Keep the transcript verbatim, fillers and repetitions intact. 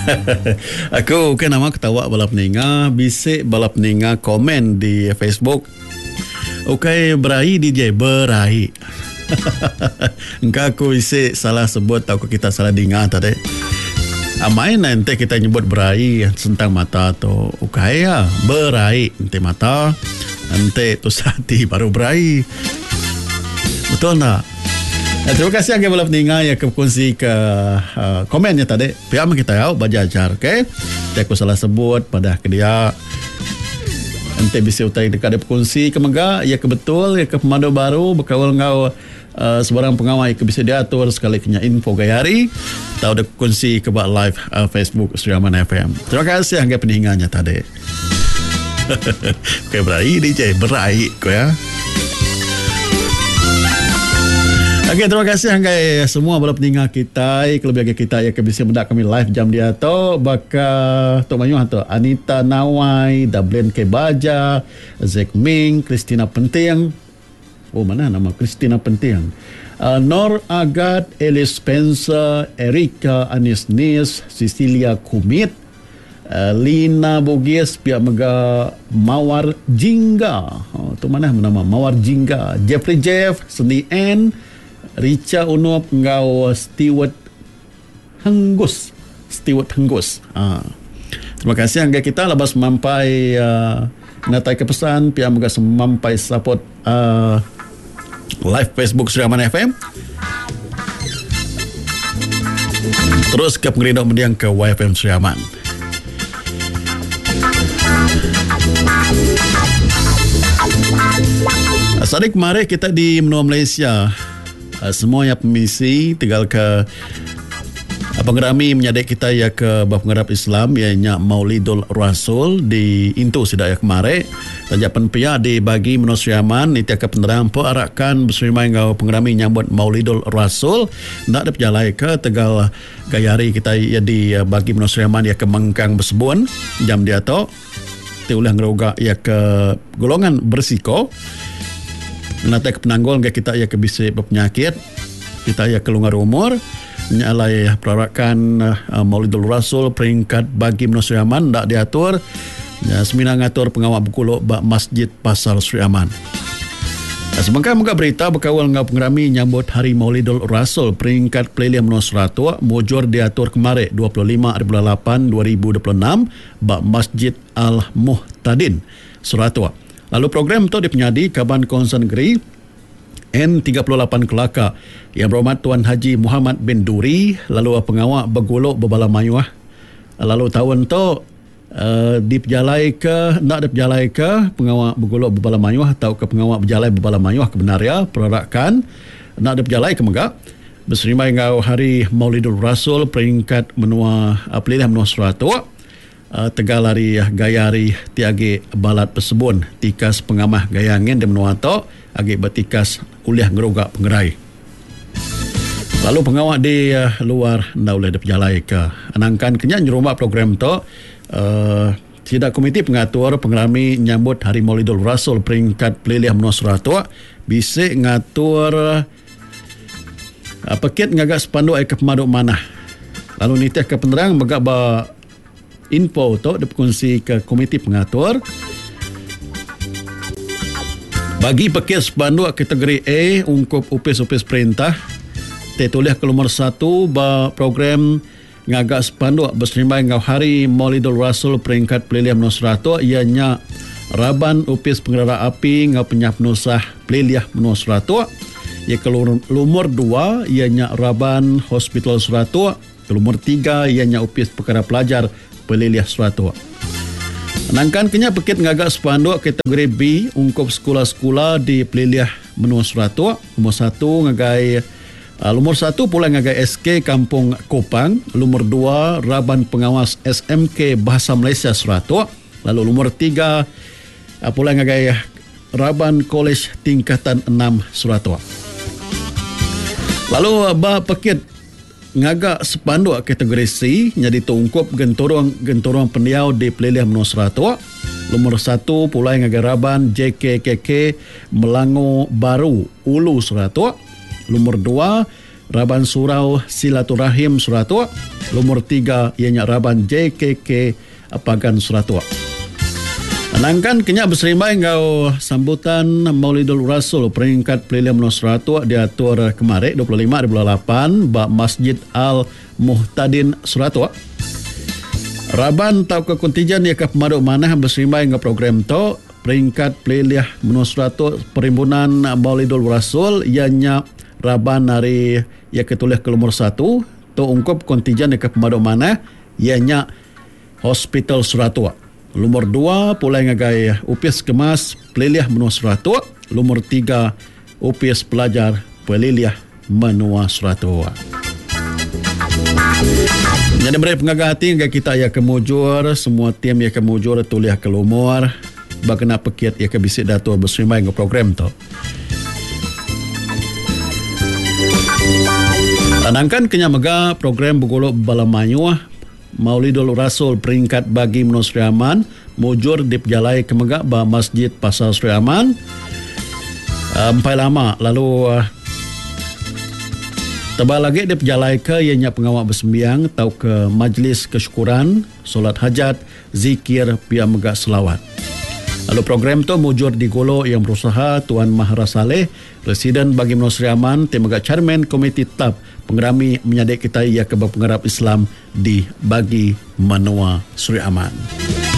Aku kan nama ketawa bala peninga, bisik bala peninga komen di Facebook. Okay, berai D J, berai. Engkau aku isi salah sebut atau kita salah dengar tadi. Amai nanti kita nyebut berai sentang mata tu. Okay ya, berai nanti mata, nanti tu hati baru berai. Betul tak? Ya, terima kasih agak bala peninga yang berkongsi ke uh, komennya tadi. Pihak kita tahu baca ajar, okay? Jadi aku salah sebut pada dia. Nanti bisa utai dekat dia berkongsi ke mega, ya ke betul, ya ke pemandu baru, berkawal ngau uh, sebarang pengawal yang bisa diatur sekali kena info gaya hari. Tahu dia berkongsi ke bak live uh, Facebook Sriaman F M. Terima kasih agak peninganya tadi. Okay, berai D J, berai ko ya. Okey, terima kasih anggai semua bala pendengar kita, kelebih kita yang bisa mendak kami live jam dia tu. Baka Tok Mayuh tu Anita Nawai, Dablen K Baja, Zek Ming, Christina Penting. Oh, mana nama Christina Penting? Uh, Nor Agat, Alice Spencer, Erika Anis Nis, Cecilia Kumit, uh, Lina Bugis, pihak mega Mawar Jingga. Oh, tu mana nama Mawar Jingga? Jeffrey Jeff, Sendi N, Richa Unup ngau Stewart Henggus Stewart Henggus ha. Terima kasih angga kita lepas mampai uh, natai ke pesan pihak juga semampai support uh, live Facebook Sriaman F M. Terus ke pengeridok mendiang ke Y F M Sriaman. Sadik mari kita di menua Malaysia. Uh, semua yang pemisi tinggal ke uh, pengerami menyadek kita ya ke pengerap Islam ianya Maulidul Rasul di Intu sidak ya kemarin tajapan pihak dibagi menua Sriaman ini tiap penerang perakan berserimai ngau pengerami nyambut Maulidul Rasul nak ada perjalai ke tegal gayari kita ya di uh, bagi menua Sriaman ya ke Mengkang Bersebun jam dia tu tiulah ngeroga ya ke golongan bersiko. Nanti ke penanggul kita ya ke bisa berpenyakit, kita ya kelungar umur, nyalai perarakan uh, Maulidul Rasul peringkat bagi menua Sriaman tak diatur. Ya, semina ngatur pengawal berkuluk bak Masjid Pasar Sriaman. Ya, sementara muka berita berkawal ngau pengerami nyambut Hari Maulidul Rasul peringkat pelilim menua Seratua mujur diatur kemarin dua puluh lima bulan lapan dua ribu dua puluh enam bak Masjid Al-Muhtadin Seratua. Lalu program itu dipenyadi Kaban Konsen Negeri N tiga puluh lapan Kelaka yang berhormat Tuan Haji Muhammad bin Duri, lalu pengawal bergolok berbala mayuah. Lalu tahun itu uh, diperjalai ke, nak diperjalai ke pengawal bergolok berbala mayuah atau ke pengawal berjalai berbala mayuah kebenaria perarakan nak diperjalai ke megak berserimai ngau Hari Maulidul Rasul peringkat menua uh, pilihan menua Seratua. Uh, tegal hari gaya hari tiagi balat pesebun tikas pengamah gaya angin di menua to agi betikas uliah ngerogak pengerai. Lalu pengawak di uh, luar ndak boleh diperjalai ke anangkan kenyan rumah program to uh, tidak komiti pengatur pengerami nyambut Hari Maulidul Rasul peringkat pelilih menua Seratua bisa ngatur uh, pakit ngagak sepanduk ke pemaduk mana. Lalu nitih ke penerang megak ba info tu dipekongsi ke komiti pengatur bagi paket spanduk kategori A ungkup upis-upis perintah tertulis ke nomor satu ba program ngagak spanduk berserimai ngau Hari Maulidul Rasul peringkat pelilihan menua Seratua ianya Raban upis pengendara api ngau penyah penusah pelilihan menua Seratua ia ke nomor dua ianya Raban Hospital Seratua ke nomor tiga ianya upis perkara pelajar peliliah Seratua. Nangkan kenya pakit ngagak spanduk kategori B ungkup sekolah-sekolah di peliliah menua Seratua. Nomor satu ngagai uh, nomor satu pula ngagai S K Kampung Kopang. Nomor dua Raban Pengawas S M K Bahasa Malaysia Seratua. Lalu nomor tiga uh, pula ngagai Raban College Tingkatan enam Seratua. Lalu uh, ba pakit ngagak sepanduk kategori C jadi tungkup gentorong gentorong pendiau di pelilihan menua Seratua. Nomor satu pulai ngagak Raban J K K K Melangor Baru Ulu Seratua. Nomor dua Raban Surau Silaturahim Suratua. Lumur tiga ianya Raban J K K Apagan Suratua. Anangkan kenyak berserimbai ngau sambutan Maulidul Rasul peringkat Pelilim Suratua diatur kemarin dua puluh lima dua puluh lapan ba Masjid Al Muhtadin Suratua. Raban tau ke kontijan ia ke pemaduk manah berserimbai ngau program to peringkat Peliliah Suratua Perhimpunan Maulidul Rasul ianya Raban hari ia ketulis ke lumur satu to ungkup kontijan ia ke pemaduk manah ianya Hospital Suratua. Lumur dua pulai ngagai Upis Kemas Peliliah Menua Suratua. Lumur tiga Upis Pelajar Peliliah Menua Suratua. Jadi beri pengagah hati hingga kita ia kemujur, semua tim ia kemujur tuliah ke lumur bagana pekiat ia ke bisik datua berserimai ke program tu. Tanangkan kenya mega program bergolok balamanyu Maulidul Rasul peringkat bagi Menua Sri Aman mujur di pejalai kemegak ba Masjid Pasar Sri Aman. Empai lama lalu uh, tebal lagi di pejalai ke ianya pengawal bersembiang tau ke majlis kesyukuran, solat hajat, zikir, pia megak selawat. Lalu program tu mujur di Golo yang berusaha Tuan Mahara Saleh, Presiden bagi Menua Sri Aman, Temaga Chairman Komiti Tetap Pengerami menyadek kita ia ke penggarap Islam di bagi Menua Sri Aman.